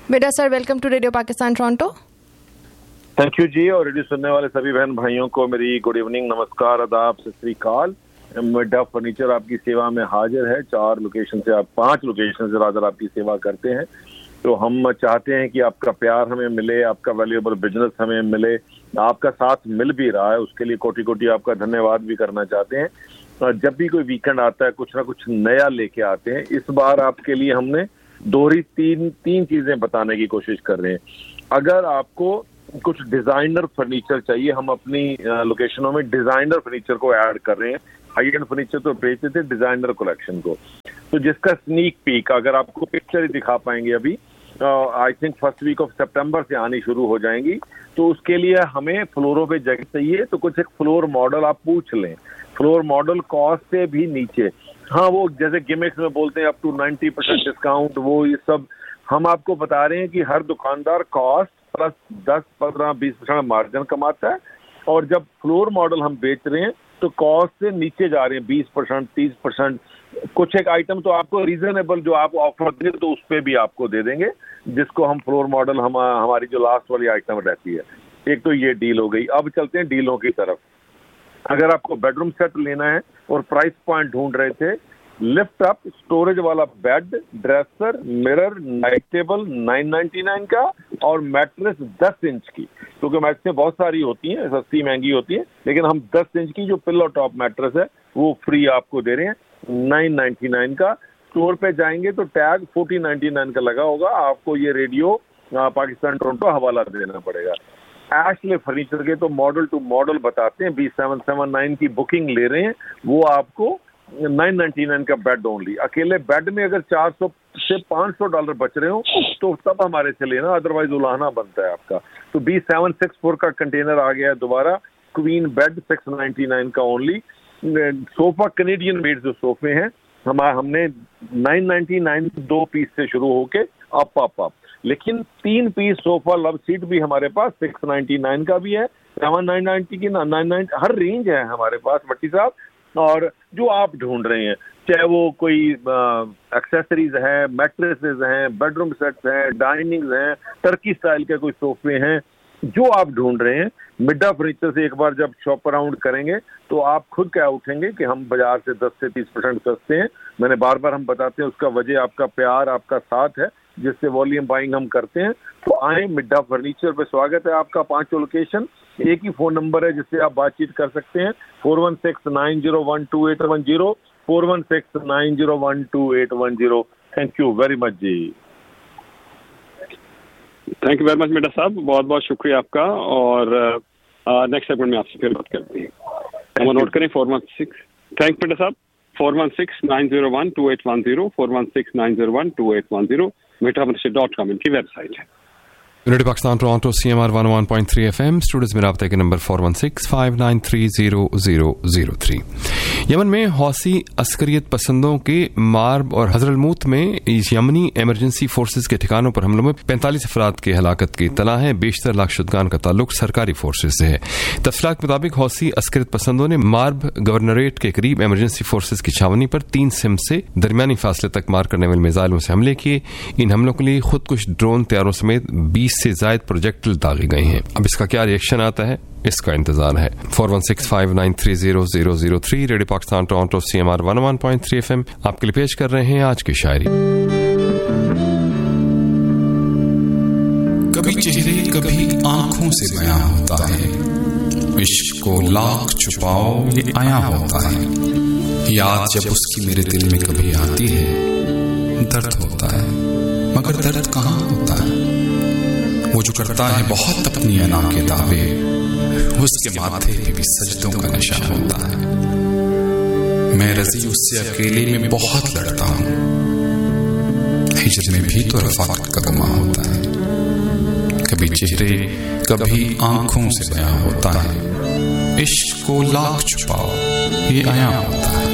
बेटा sir, welcome to radio Pakistan Toronto. Thank you जी। और radio सुनने वाले सभी बहन भाइयों को मेरी गुड इवनिंग, नमस्कार, आदाब, सत श्री अकाल। मिड्डा फर्नीचर आपकी सेवा में हाजिर है। 5 लोकेशन से रादर आपकी सेवा करते हैं। तो हम चाहते हैं कि आपका प्यार हमें मिले, आपका वैल्यूएबल बिजनेस हमें मिले, आपका साथ मिल भी रहा है, उसके लिए कोटि कोटि आपका धन्यवाद भी करना चाहते हैं। जब भी कोई वीकेंड आता है कुछ ना कुछ नया लेके आते हैं। इस बार आपके लिए हमने तीन चीजें बताने की कोशिश कर रहे हैं। अगर आपको कुछ डिजाइनर फर्नीचर चाहिए, हम अपनी लोकेशनों में डिजाइनर फर्नीचर को ऐड कर रहे हैं। हाई एंड फर्नीचर तो बेचते थे, डिजाइनर कलेक्शन को, तो जिसका स्नीक पीक अगर आपको पिक्चर ही दिखा पाएंगे अभी, I think first week of सितंबर से आनी शुरू हो जाएंगी। तो उसके लिए हमें फ्लोरों पे जगह चाहिए, तो कुछ एक फ्लोर मॉडल आप पूछ लें। फ्लोर मॉडल कॉस्ट से भी नीचे, हाँ वो जैसे गिमिक्स में बोलते हैं अप टू 90% डिस्काउंट, वो ये सब हम आपको बता रहे हैं कि हर दुकानदार कॉस्ट प्लस 10-15-20% मार्जिन कमाता है। और जब फ्लोर मॉडल हम बेच रहे हैं तो कॉस्ट से नीचे जा रहे हैं 20%, 30%। कुछ एक आइटम तो आपको रीजनेबल जो आप ऑफर देंगे तो उस पर भी आपको दे देंगे, जिसको हम फ्लोर मॉडल हमारी जो लास्ट वाली आइटम रहती है। एक तो ये डील हो गई। अब चलते हैं डीलों की तरफ। अगर आपको बेडरूम सेट लेना है और प्राइस पॉइंट ढूंढ रहे थे, लिफ्ट अप स्टोरेज वाला bed, dresser, mirror, night table 999 का, और मैट्रेस 10 इंच की, क्योंकि मैट्रेसें बहुत सारी होती हैं, सस्ती महंगी होती है, लेकिन हम 10 इंच की जो पिलो टॉप मैट्रेस है वो फ्री आपको दे रहे हैं 999 का। स्टोर पे जाएंगे तो टैग 1499 का लगा होगा, आपको ये रेडियो पाकिस्तान टोरंटो हवाला देना पड़ेगा। एशले फर्नीचर के तो मॉडल टू मॉडल बताते हैं, B779 की बुकिंग ले रहे हैं, वो आपको 999 का बेड ओनली। अकेले बेड में अगर $400 से $500 बच रहे हो तो तब हमारे से लेना, अदरवाइज उलाहना बनता है आपका। तो B764 का कंटेनर आ गया दोबारा, क्वीन बेड 699 का ओनली। सोफा कैनेडियन मेड जो सोफे हैं हमने 999 2 पीस से शुरू होके अप, लेकिन 3 पीस सोफा लव सीट भी हमारे पास 699 का भी है, 799 की 999, हर रेंज है हमारे पास भट्टी साहब। और जो आप ढूंढ रहे हैं, चाहे वो कोई एक्सेसरीज है, मैट्रेसेस हैं, बेडरूम सेट्स हैं, डाइनिंग्स हैं, टर्की स्टाइल के कोई सोफे हैं, जो आप ढूंढ रहे हैं, मिड्डा फर्नीचर से एक बार जब शॉप अराउंड करेंगे तो आप खुद क्या उठेंगे कि हम बाजार से 10 से 30% सस्ते हैं। मैंने बार बार हम बताते हैं, उसका वजह आपका प्यार, आपका साथ है, जिससे वॉल्यूम बाइंग हम करते हैं। तो आए मिड्डा फर्नीचर पे, स्वागत है आपका। 5 लोकेशन, एक ही फोन नंबर है जिससे आप बातचीत कर सकते हैं, 4169012810, 4169012810। Thank you very much ji. Thank you very much Midda साहब, बहुत बहुत शुक्रिया आपका। और नेक्स्ट सेगमेंट में आपसे फिर बात करते हैं। हम नोट करें 416। थैंक मिड्डा साहब। 416-901-2810, 416-901-2810 middafurniture.com इनकी वेबसाइट है। Radio Pakistan Toronto CMR 101.3 FM studios में राब्ते के नंबर 416-593-0003। यमन में हौसी अस्करियत पसंदों के मार्ब और हजरलमूत में यमनी इमरजेंसी फोर्सेज के ठिकानों पर हमलों में 45 अफराद की हलाकत की इत्तला है। बेशतर लाशुदगान का ताल्लुक सरकारी फोर्सेज से है। तफसीलात के मुताबिक हौसी अस्करियत पसंदों ने मार्ब गवर्नरेट के करीब इमरजेंसी फोर्सेज की छावनी पर 3 सिम से दरमियानी फासले तक मार करने वाले मिसाइलों से हमले किए। इन हमलों के लिए खुदकुश ड्रोन तैयारों समेत 20 से ज्यादा प्रोजेक्टिल दागे गए हैं। अब इसका क्या रिएक्शन आता है, इसका इंतजार है। 416-593-0003 radio Pakistan Toronto CMR 101.3 FM आपके लिए पेश कर रहे हैं आज की शायरी। कभी चेहरे कभी आंखों से बयां होता है, इश्क को लाख छुपाओ ये आया होता है। याद जब उसकी मेरे दिल में कभी आती है, दर्द होता है मगर दर्द कहाँ होता है। वो जो करता है बहुत अपनी अना के दावे, उसके माथे पे भी सजदों का नशा होता है। मैं रजी उससे अकेले में बहुत लड़ता हूँ, हिजर में भी तो रफाकत का गमा होता है। कभी चेहरे कभी आंखों से बयां होता है, इश्क को लाख छुपाओ ये आया होता है।